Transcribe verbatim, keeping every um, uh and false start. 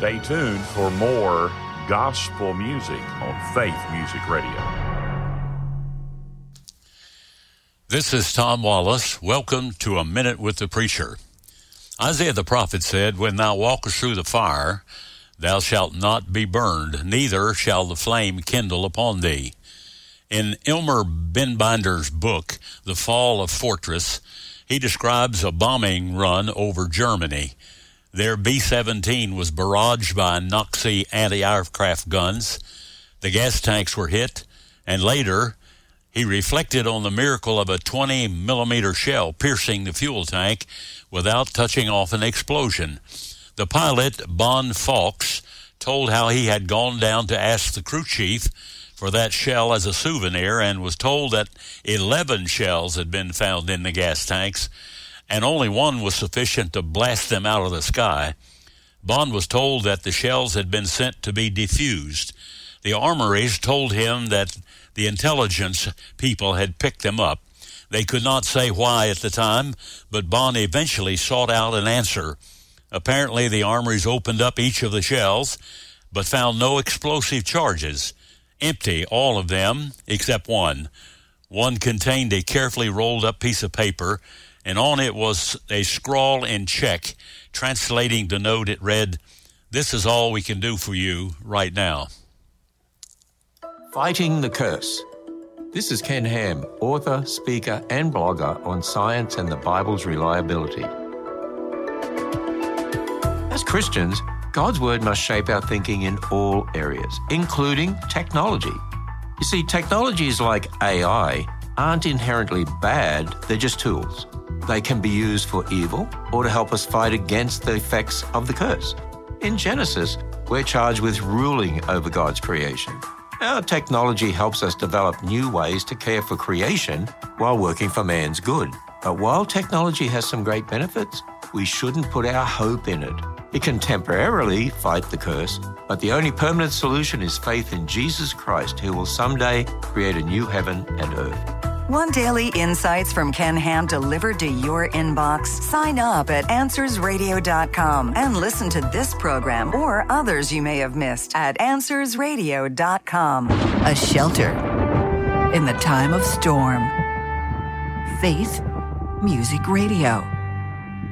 Stay tuned for more gospel music on Faith Music Radio. This is Tom Wallace. Welcome to A Minute with the Preacher. Isaiah the prophet said, "When thou walkest through the fire, thou shalt not be burned, neither shall the flame kindle upon thee." In Elmer Benbinder's book, The Fall of Fortress, he describes a bombing run over Germany. Their B seventeen was barraged by Nazi anti-aircraft guns. The gas tanks were hit, and later he reflected on the miracle of a twenty millimeter shell piercing the fuel tank without touching off an explosion. The pilot, Bon Fawkes, told how he had gone down to ask the crew chief for that shell as a souvenir and was told that eleven shells had been found in the gas tanks and only one was sufficient to blast them out of the sky. Bond was told that the shells had been sent to be defused. The armories told him that the intelligence people had picked them up. They could not say why at the time, but Bond eventually sought out an answer. Apparently, the armories opened up each of the shells, but found no explosive charges. Empty, all of them, except one. One contained a carefully rolled up piece of paper, and on it was a scrawl in Czech. Translating the note, it read, "This is all we can do for you right now." Fighting the Curse. This is Ken Ham, author, speaker, and blogger on science and the Bible's reliability. As Christians, God's Word must shape our thinking in all areas, including technology. You see, technologies like A I aren't inherently bad, they're just tools. They can be used for evil or to help us fight against the effects of the curse. In Genesis, we're charged with ruling over God's creation. Our technology helps us develop new ways to care for creation while working for man's good. But while technology has some great benefits, we shouldn't put our hope in it. It can temporarily fight the curse, but the only permanent solution is faith in Jesus Christ, who will someday create a new heaven and earth. Want daily insights from Ken Ham delivered to your inbox? Sign up at answers radio dot com and listen to this program or others you may have missed at answers radio dot com. A shelter in the time of storm. Faith Music Radio.